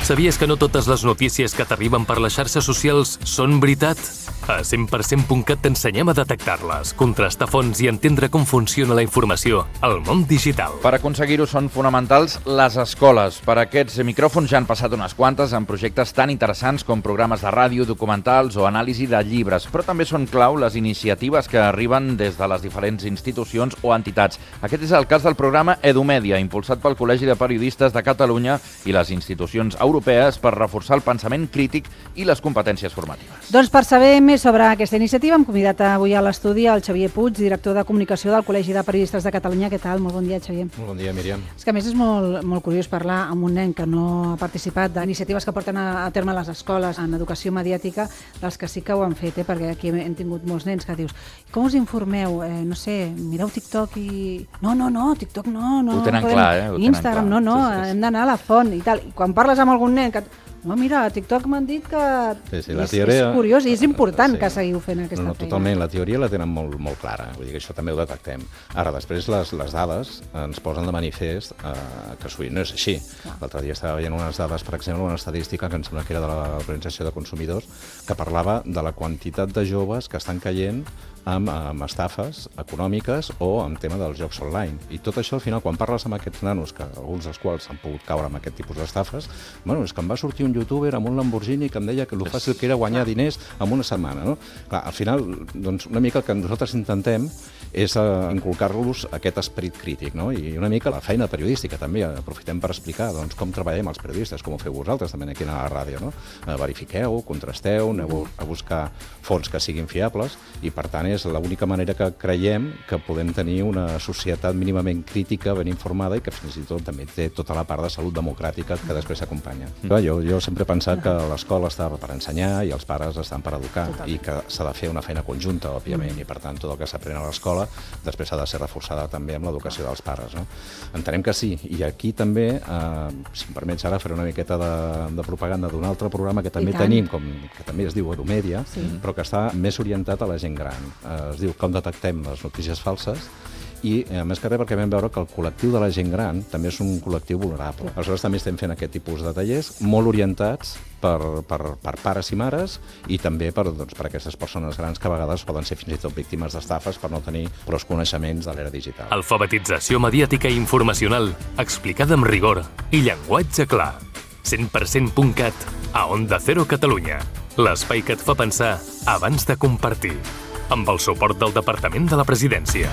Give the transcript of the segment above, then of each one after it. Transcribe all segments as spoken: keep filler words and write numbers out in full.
Sabies que no totes les notícies que t'arriben per les xarxes socials són veritat? A cent per cent punt cat t'ensenyem a detectar-les, contrastar fonts i entendre com funciona la informació al món digital. Per aconseguir-ho són fonamentals les escoles. Per aquests micròfons ja han passat unes quantes en projectes tan interessants com programes de ràdio, documentals o anàlisi de llibres, però també són clau les iniciatives que arriben des de les diferents institucions o entitats. Aquest és el cas del programa EduMèdia, impulsat pel Col·legi de Periodistes de Catalunya i les institucions europees per reforçar el pensament crític i les competències formatives. Doncs per saber més sobre aquesta iniciativa hem convidat avui a l'estudi el Xavier Puig, director de comunicació del Col·legi de Periodistes de Catalunya. Què tal? Molt bon dia, Xavier. Molt bon dia, Míriam. És que a més és molt, molt curiós parlar amb un nen que no ha participat d'iniciatives que porten a, a terme les escoles en educació mediàtica, dels que sí que ho han fet, eh? Perquè aquí hem tingut molts nens que dius, com us informeu? Eh, no sé, mireu TikTok i... No, no, no, TikTok no, no. Ho tenen podem... clar, eh? Ho tenen Instagram, clar. no, no, sí, sí, sí. hem d'anar a la font i tal. I quan parles amb algun nen que... No, mira, a TikTok m'han dit que Sí, sí, la és, teoria... és curiós i és important sí. que seguiu fent aquesta no, no, feina. Totalment, la teoria la tenen molt, molt clara, vull dir que això també ho detectem. Ara, després les, les dades ens posen de manifest eh, que sovint no és així. L'altre dia estava veient unes dades, per exemple, una estadística que em sembla que era de l'Organització de Consumidors, que parlava de la quantitat de joves que estan caient amb, amb estafes econòmiques o amb tema dels jocs online. I tot això, al final, quan parles amb aquests nanos, que alguns dels quals han pogut caure amb aquest tipus d'estafes, bueno, és que em va sortir un youtuber amb un Lamborghini que em deia que el fàcil que era guanyar diners en una setmana, no? Clar, al final, doncs, una mica el que nosaltres intentem és uh, inculcar-los aquest esperit crític, no? I una mica la feina periodística també, aprofitem per explicar doncs, com treballem els periodistes, com ho feu vosaltres també aquí a la ràdio, no? Uh, verifiqueu, contrasteu, aneu a buscar fonts que siguin fiables i per tant és l'única manera que creiem que podem tenir una societat mínimament crítica, ben informada i que fins i tot també té tota la part de salut democràtica que després s'acompanya. Mm. Jo, jo sempre he pensat que l'escola està per ensenyar i els pares estan per educar i que s'ha de fer una feina conjunta, òbviament, i per tant tot el que s'aprèn a l'escola després ha de ser reforçada també amb l'educació dels pares, no? Entenem que sí, i aquí també, eh, si em permets ara, faré una miqueta de, de propaganda d'un altre programa que també tenim, com, que també es diu EduMèdia, sí. però que està més orientat a la gent gran. Eh, es diu Com detectem les notícies falses, i a més que res perquè vam veure que el col·lectiu de la gent gran també és un col·lectiu vulnerable. Aleshores també estem fent aquest tipus de tallers molt orientats per, per, per pares i mares i també per, doncs, per aquestes persones grans que a vegades poden ser fins i tot víctimes d'estafes per no tenir prou coneixements de l'era digital. Alfabetització mediàtica i informacional, explicada amb rigor i llenguatge clar. cent per cent punt cat a Onda Cero Catalunya. L'espai que et fa pensar abans de compartir. Amb el suport del Departament de la Presidència.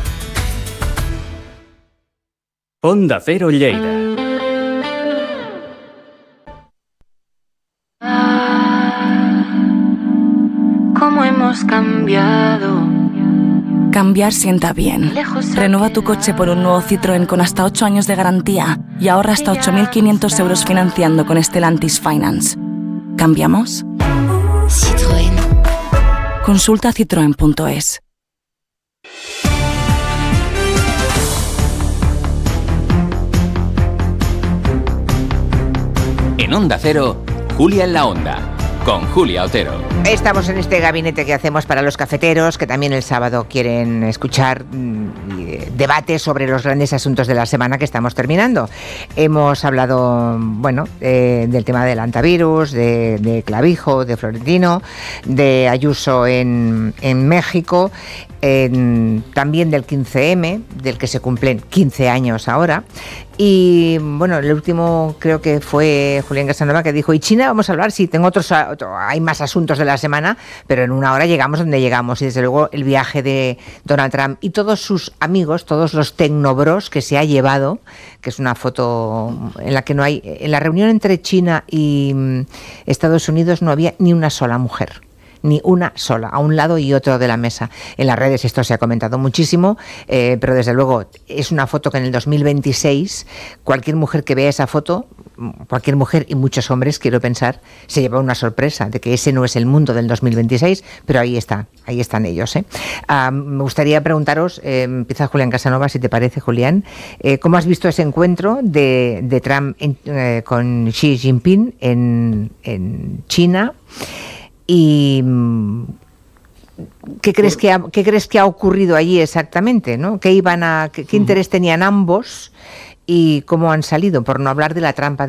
Onda Cero Lleida. ¿Cómo hemos cambiado? Cambiar sienta bien. Renueva tu coche por un nuevo Citroën con hasta ocho años de garantía y ahorra hasta ocho mil quinientos euros financiando con Stellantis Finance. ¿Cambiamos? Citroën. Consulta citroen punto es. En Onda Cero, Julia en la Onda, con Julia Otero. Estamos en este gabinete que hacemos para los cafeteros, que también el sábado quieren escuchar mm, debates sobre los grandes asuntos de la semana que estamos terminando. Hemos hablado, bueno, eh, del tema del antivirus, de, de Clavijo, de Florentino, de Ayuso en, en México, en, también del quince eme, del que se cumplen quince años ahora. Y bueno, el último creo que fue Julián Casanova que dijo, ¿y China vamos a hablar? Sí, tengo otros, otro, hay más asuntos de la semana, pero en una hora llegamos donde llegamos. Y desde luego el viaje de Donald Trump y todos sus amigos, todos los tecnobros que se ha llevado, que es una foto en la que no hay, en la reunión entre China y Estados Unidos no había ni una sola mujer. Ni una sola, a un lado y otro de la mesa. En las redes esto se ha comentado muchísimo, eh, pero desde luego es una foto que en el dos mil veintiséis cualquier mujer que vea esa foto, cualquier mujer y muchos hombres, quiero pensar, se lleva una sorpresa de que ese no es el mundo del dos mil veintiséis, pero ahí está, ahí están ellos. ¿eh? Uh, me gustaría preguntaros, eh, empieza Julián Casanova, si te parece, Julián, eh, ¿cómo has visto ese encuentro de, de Trump en, eh, con Xi Jinping en, en China? ¿Y qué crees que ha, qué crees que ha ocurrido allí exactamente, ¿no? ¿Qué iban a, qué, qué interés tenían ambos y cómo han salido? Por no hablar de la trampa